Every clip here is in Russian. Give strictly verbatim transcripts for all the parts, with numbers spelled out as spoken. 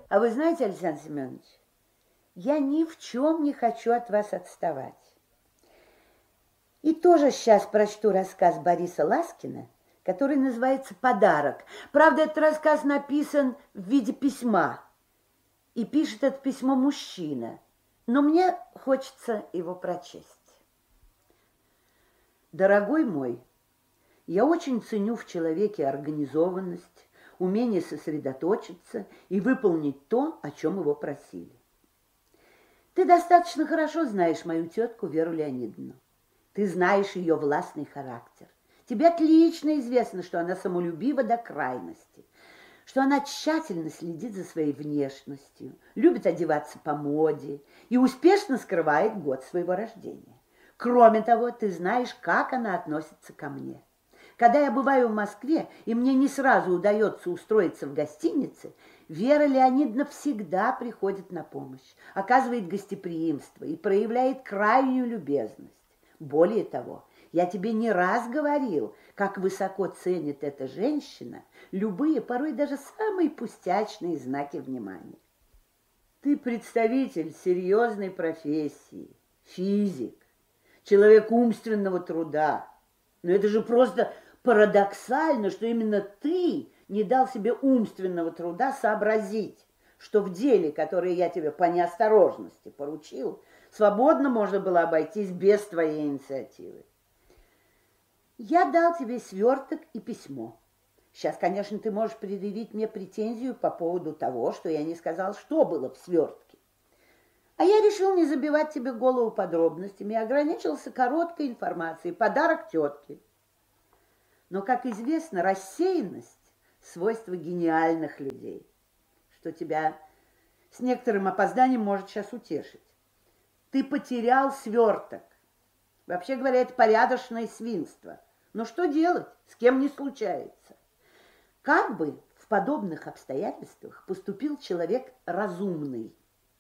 А вы знаете, Александр Семенович, я ни в чем не хочу от вас отставать. И тоже сейчас прочту рассказ Бориса Ласкина, который называется «Подарок». Правда, этот рассказ написан в виде письма. И пишет это письмо мужчина. Но мне хочется его прочесть. Дорогой мой, я очень ценю в человеке организованность, умение сосредоточиться и выполнить то, о чем его просили. Ты достаточно хорошо знаешь мою тетку Веру Леонидовну. Ты знаешь ее властный характер. Тебе отлично известно, что она самолюбива до крайности, что она тщательно следит за своей внешностью, любит одеваться по моде и успешно скрывает год своего рождения. Кроме того, ты знаешь, как она относится ко мне. Когда я бываю в Москве, и мне не сразу удается устроиться в гостинице, Вера Леонидовна всегда приходит на помощь, оказывает гостеприимство и проявляет крайнюю любезность. Более того, я тебе не раз говорил, как высоко ценит эта женщина любые, порой даже самые пустячные знаки внимания. Ты представитель серьезной профессии, физик, человек умственного труда. Но это же просто парадоксально, что именно ты не дал себе умственного труда сообразить, что в деле, которое я тебе по неосторожности поручил, свободно можно было обойтись без твоей инициативы. Я дал тебе сверток и письмо. Сейчас, конечно, ты можешь предъявить мне претензию по поводу того, что я не сказал, что было в свертке. А я решил не забивать тебе голову подробностями и ограничился короткой информацией. Подарок тетке. Но, как известно, рассеянность – свойство гениальных людей, что тебя с некоторым опозданием может сейчас утешить. Ты потерял сверток. Вообще говоря, это порядочное свинство. Но что делать? С кем не случается. Как бы в подобных обстоятельствах поступил человек разумный?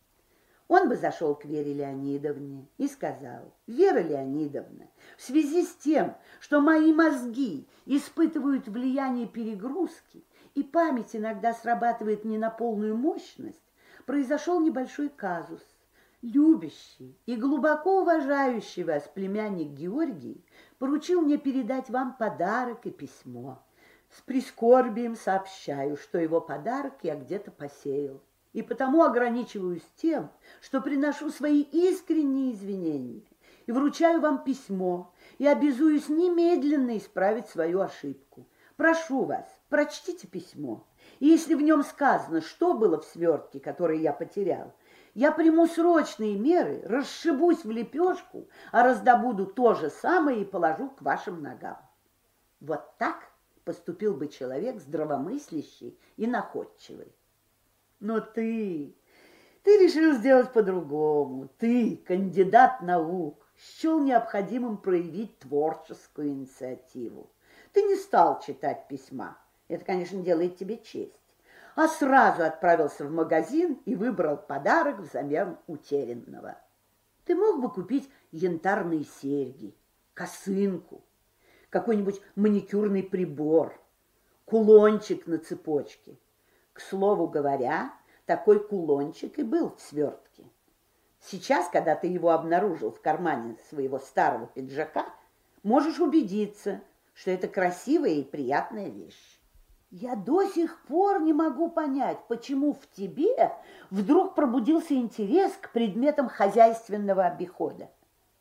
Он бы зашел к Вере Леонидовне и сказал: Вера Леонидовна, в связи с тем, что мои мозги испытывают влияние перегрузки и память иногда срабатывает не на полную мощность, произошел небольшой казус. Любящий и глубоко уважающий вас племянник Георгий поручил мне передать вам подарок и письмо. С прискорбием сообщаю, что его подарок я где-то посеял, и потому ограничиваюсь тем, что приношу свои искренние извинения и вручаю вам письмо и обязуюсь немедленно исправить свою ошибку. Прошу вас, прочтите письмо, и если в нем сказано, что было в свертке, который я потерял, я приму срочные меры, расшибусь в лепешку, а раздобуду то же самое и положу к вашим ногам. Вот так поступил бы человек здравомыслящий и находчивый. Но ты, ты решил сделать по-другому. Ты, кандидат наук, счел необходимым проявить творческую инициативу. Ты не стал читать письма. Это, конечно, делает тебе честь. А сразу отправился в магазин и выбрал подарок взамен утерянного. Ты мог бы купить янтарные серьги, косынку, какой-нибудь маникюрный прибор, кулончик на цепочке. К слову говоря, такой кулончик и был в свертке. Сейчас, когда ты его обнаружил в кармане своего старого пиджака, можешь убедиться, что это красивая и приятная вещь. Я до сих пор не могу понять, почему в тебе вдруг пробудился интерес к предметам хозяйственного обихода.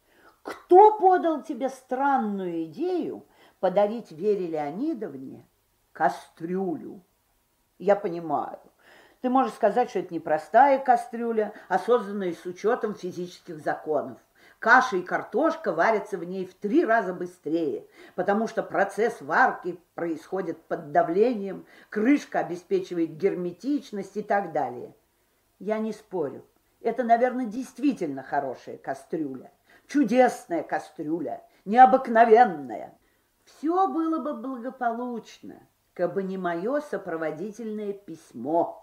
Кто подал тебе странную идею подарить Вере Леонидовне кастрюлю? Я понимаю, ты можешь сказать, что это не простая кастрюля, а созданная с учетом физических законов. Каша и картошка варятся в ней в три раза быстрее, потому что процесс варки происходит под давлением, крышка обеспечивает герметичность и так далее. Я не спорю. Это, наверное, действительно хорошая кастрюля. Чудесная кастрюля, необыкновенная. Все было бы благополучно, кабы не мое сопроводительное письмо.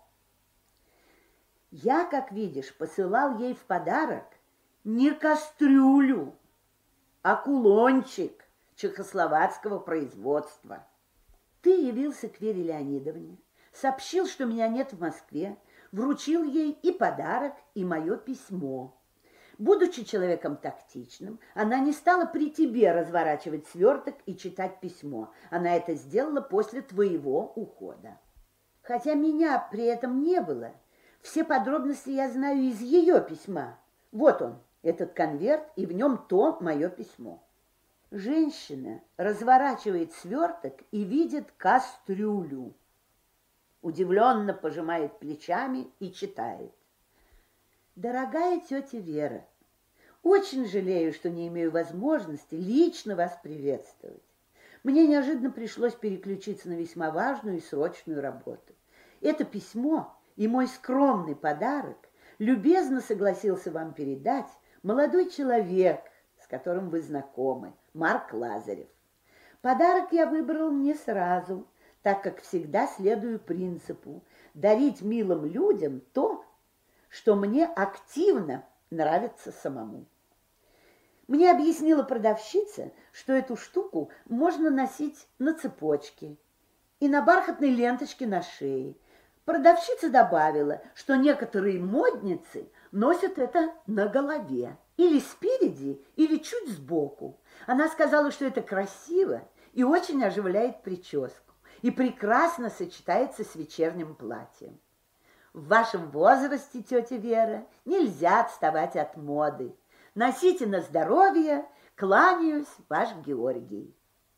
Я, как видишь, посылал ей в подарок не кастрюлю, а кулончик чехословацкого производства. Ты явился к Вере Леонидовне, сообщил, что меня нет в Москве, вручил ей и подарок, и мое письмо. Будучи человеком тактичным, она не стала при тебе разворачивать сверток и читать письмо. Она это сделала после твоего ухода. Хотя меня при этом не было, все подробности я знаю из ее письма. Вот он, этот конверт, и в нем то мое письмо. Женщина разворачивает сверток и видит кастрюлю. Удивленно пожимает плечами и читает. Дорогая тетя Вера, очень жалею, что не имею возможности лично вас приветствовать. Мне неожиданно пришлось переключиться на весьма важную и срочную работу. Это письмо и мой скромный подарок любезно согласился вам передать молодой человек, с которым вы знакомы, Марк Лазарев. Подарок я выбрал не сразу, так как всегда следую принципу дарить милым людям то, что мне активно нравится самому. Мне объяснила продавщица, что эту штуку можно носить на цепочке и на бархатной ленточке на шее. Продавщица добавила, что некоторые модницы носят это на голове, или спереди, или чуть сбоку. Она сказала, что это красиво и очень оживляет прическу, и прекрасно сочетается с вечерним платьем. В вашем возрасте, тетя Вера, нельзя отставать от моды. Носите на здоровье, кланяюсь, ваш Георгий.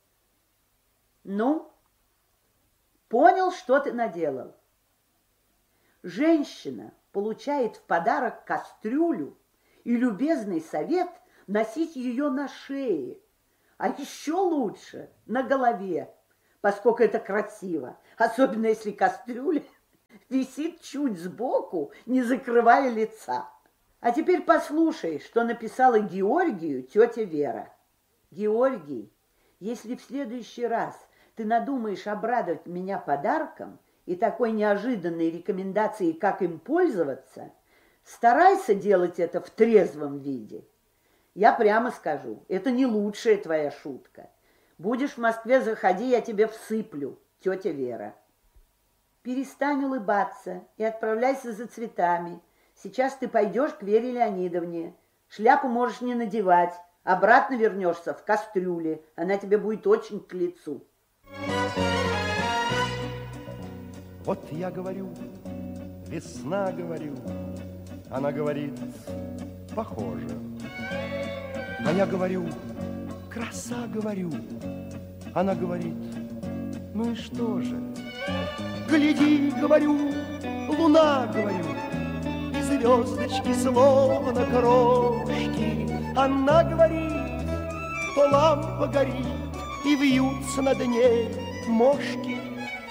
Ну, понял, что ты наделал? Женщина получает в подарок кастрюлю и любезный совет носить ее на шее, а еще лучше на голове, поскольку это красиво, особенно если кастрюля висит чуть сбоку, не закрывая лица. А теперь послушай, что написала Георгию тетя Вера. Георгий, если в следующий раз ты надумаешь обрадовать меня подарком и такой неожиданной рекомендацией, как им пользоваться, старайся делать это в трезвом виде. Я прямо скажу, это не лучшая твоя шутка. Будешь в Москве, заходи, я тебе всыплю, тетя Вера. Перестань улыбаться и отправляйся за цветами. Сейчас ты пойдешь к Вере Леонидовне. Шляпу можешь не надевать. Обратно вернешься в кастрюле. Она тебе будет очень к лицу. Вот я говорю, весна, говорю. Она говорит, похоже. А я говорю, краса, говорю. Она говорит, ну и что же? Гляди, говорю, луна, говорю, и звездочки словно крошки. Она говорит, то лампа горит, и вьются над ней мошки.